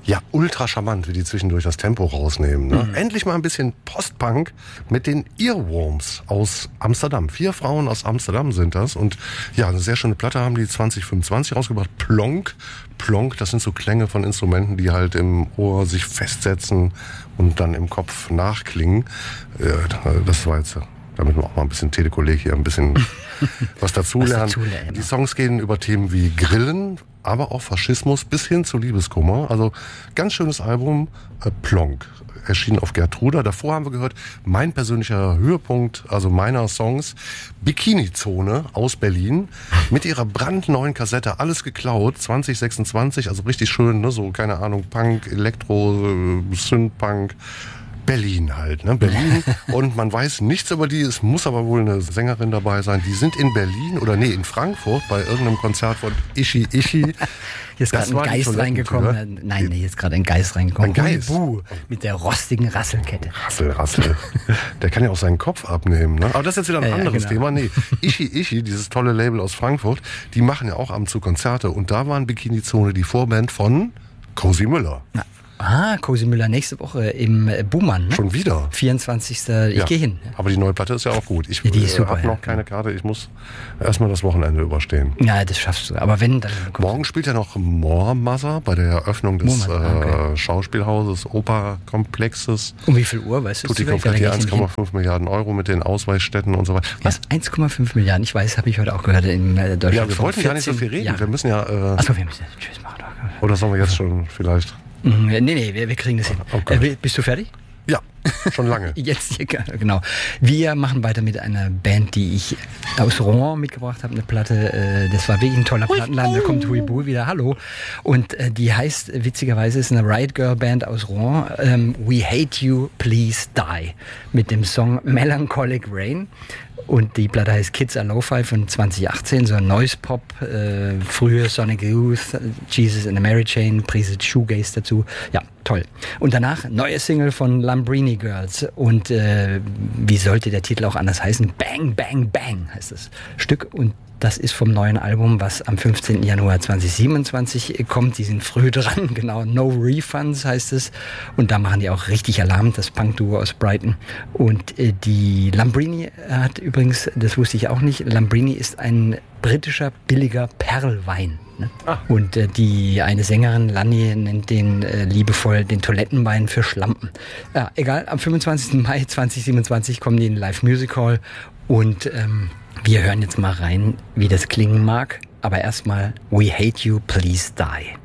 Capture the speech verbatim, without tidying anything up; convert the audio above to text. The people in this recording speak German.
Ja, ultra charmant, wie die zwischendurch das Tempo rausnehmen. Ne? Mhm. Endlich mal ein bisschen Post-Punk mit den Earworms aus Amsterdam. Vier Frauen aus Amsterdam sind das. Und ja, eine sehr schöne Platte haben die zwanzig fünfundzwanzig rausgebracht. Plonk, Plonk, das sind so Klänge von Instrumenten, die halt im Ohr sich festsetzen und dann im Kopf nachklingen. Äh, das war jetzt, damit wir auch mal ein bisschen Telekolleg hier ein bisschen was dazulernen. Was dazulernen. Die Songs gehen über Themen wie Grillen, aber auch Faschismus bis hin zu Liebeskummer. Also ganz schönes Album, äh, Plonk, erschienen auf Gertruda. Davor haben wir gehört, mein persönlicher Höhepunkt, also meiner Songs, Bikini-Zone aus Berlin, mit ihrer brandneuen Kassette, alles geklaut, zwanzig sechsundzwanzig, also richtig schön, ne? So, keine Ahnung, Punk, Elektro, äh, Synth-Punk, Berlin halt, ne? Berlin. Und man weiß nichts über die, es muss aber wohl eine Sängerin dabei sein. Die sind in Berlin oder nee, in Frankfurt bei irgendeinem Konzert von Ishi Ishi. Hier ist gerade ein Geist reingekommen. Nein, nee, hier ist gerade ein Geist reingekommen. Ein Geist? Buh, mit der rostigen Rasselkette. Rassel, Rassel. Der kann ja auch seinen Kopf abnehmen, ne? Aber das ist jetzt wieder ein Ja, anderes genau. Thema. Nee, Ishi Ishi, dieses tolle Label aus Frankfurt, die machen ja auch ab und zu Konzerte. Und da waren Bikini Zone die Vorband von Cosi Müller. Na, ah, Cosi Müller nächste Woche im äh, Buhmann. Ne? Schon wieder. vierundzwanzigsten Ich Ja. gehe hin. Aber die neue Platte ist ja auch gut. Ich Ja, die ist äh, super, habe ja. noch keine Karte. Ich muss erstmal das Wochenende überstehen. Ja, das schaffst du. Aber wenn, dann kommst Morgen spielt ja noch More Mother bei der Eröffnung des More Mother, äh, Schauspielhauses, Operkomplexes. Um wie viel Uhr, weißt du? Tutti zufällig? Kompletti, Da geh ich eins Komma nämlich fünf Milliarden Euro mit den Ausweichstätten und so weiter. hin. Was? eins Komma fünf Milliarden? Ich weiß, habe ich heute auch gehört in äh, Deutschland. Ja, wir wollten gar nicht so viel reden. Ja. Wir müssen ja... Äh, Achso, wir müssen Tschüss machen. oder sollen wir jetzt schon vielleicht... Mhm, nee, nee, wir, wir kriegen das hin. Okay. Äh, bist du fertig? Ja, schon lange. Jetzt hier, genau. Wir machen weiter mit einer Band, die ich aus Rouen mitgebracht habe, eine Platte. Äh, das war wirklich ein toller Plattenladen. Da kommt Huibu wieder. Hallo. Und äh, die heißt, witzigerweise, ist eine Riot Girl Band aus Rouen. Ähm, We Hate You, Please Die. Mit dem Song Melancholic Rain. Und die Platte heißt Kids Are Lo-Fi von zwanzig achtzehn, so ein Noise Pop, äh, früher Sonic Youth, Jesus and the Mary Chain, Prise Shoegaze dazu. Ja, toll. Und danach neue Single von Lambrini Girls. Und äh, wie sollte der Titel auch anders heißen? Bang, Bang, Bang heißt das Stück. Und das ist vom neuen Album, was am fünfzehnten Januar zweitausendsiebenundzwanzig kommt. Die sind früh dran, genau. No Refunds heißt es. Und da machen die auch richtig Alarm, das Punk-Duo aus Brighton. Und äh, die Lambrini hat übrigens, das wusste ich auch nicht, Lambrini ist ein britischer, billiger Perlwein. Ne? Ah. Und äh, die eine Sängerin, Lani, nennt den äh, liebevoll den Toilettenwein für Schlampen. Ja, egal, am fünfundzwanzigsten Mai zweitausendsiebenundzwanzig kommen die in Live Music Hall. Und ähm, wir hören jetzt mal rein, wie das klingen mag. Aber erstmal, We Hate You, Please Die.